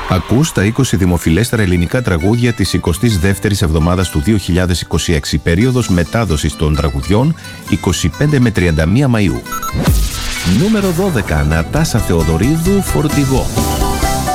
Ακούς τα 20 δημοφιλέστερα ελληνικά τραγούδια της 22ης εβδομάδας του 2026, περίοδος μετάδοσης των τραγουδιών 25 με 31 Μαΐου. Νούμερο 12, Νατάσα Θεοδωρίδου, Φορτηγό.